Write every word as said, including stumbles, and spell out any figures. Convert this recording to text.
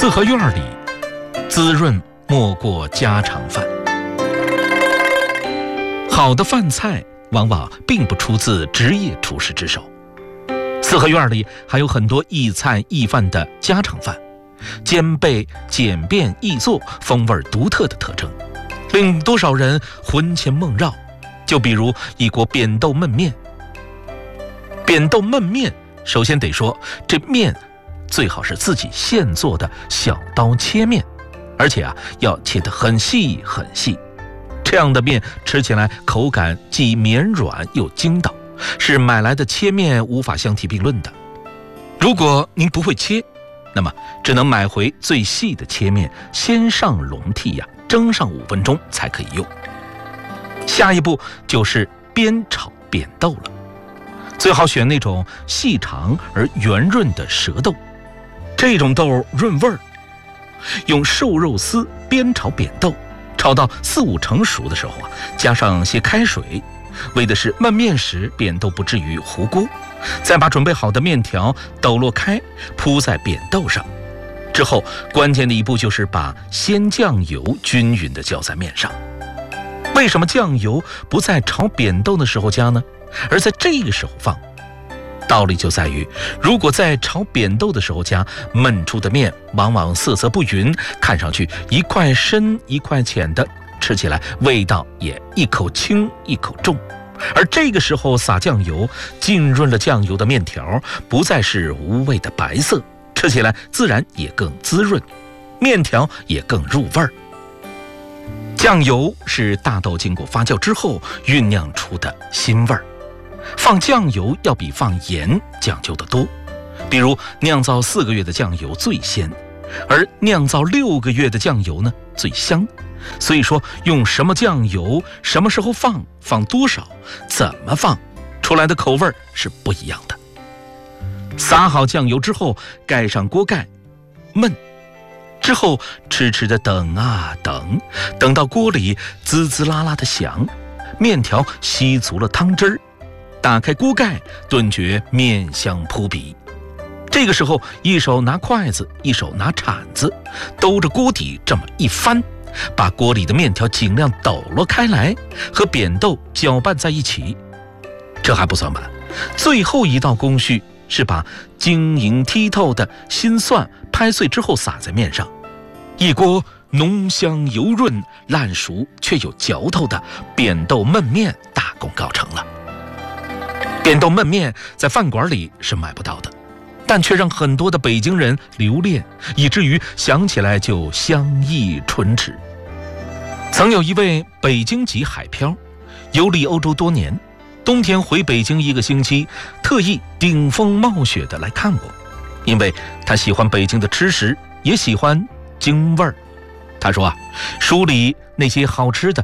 四合院里，滋润莫过家常饭。好的饭菜往往并不出自职业厨师之手。四合院里还有很多易菜易饭的家常饭，兼备简便易做、风味独特的特征，令多少人魂牵梦绕。就比如一锅扁豆焖面。扁豆焖面，首先得说这面最好是自己现做的小刀切面，而且啊要切得很细很细。这样的面吃起来口感既绵软又筋道，是买来的切面无法相提并论的。如果您不会切，那么只能买回最细的切面，先上笼屉呀，蒸上五分钟才可以用。下一步就是煸炒扁豆了，最好选那种细长而圆润的蛇豆，这种豆润味儿。用瘦肉丝煸炒扁豆，炒到四五成熟的时候啊，加上些开水，为的是焖面时扁豆不至于糊锅。再把准备好的面条抖落开，铺在扁豆上。之后关键的一步就是把鲜酱油均匀地浇在面上。为什么酱油不在炒扁豆的时候加呢，而在这个时候放？道理就在于，如果在炒扁豆的时候加，焖出的面往往色泽不匀，看上去一块深一块浅的，吃起来味道也一口轻一口重。而这个时候撒酱油，浸润了酱油的面条不再是无味的白色，吃起来自然也更滋润，面条也更入味儿。酱油是大豆经过发酵之后酝酿出的新味儿，放酱油要比放盐讲究得多。比如酿造四个月的酱油最鲜，而酿造六个月的酱油呢最香。所以说用什么酱油，什么时候放，放多少，怎么放，出来的口味是不一样的。撒好酱油之后，盖上锅盖焖，之后痴痴的等啊等，等到锅里滋滋啦啦的响，面条吸足了汤汁儿，打开锅盖，顿觉面香扑鼻。这个时候一手拿筷子，一手拿铲子，兜着锅底这么一翻，把锅里的面条尽量抖落开来，和扁豆搅拌在一起。这还不算完，最后一道工序是把晶莹剔透的新蒜拍碎之后撒在面上，一锅浓香油润、烂熟却有嚼头的扁豆焖面大功告成了。扁豆焖面在饭馆里是买不到的，但却让很多的北京人留恋，以至于想起来就香意唇齿。曾有一位北京籍海漂，游历欧洲多年，冬天回北京一个星期，特意顶风冒雪的来看我，因为他喜欢北京的吃食，也喜欢京味儿。他说啊，书里那些好吃的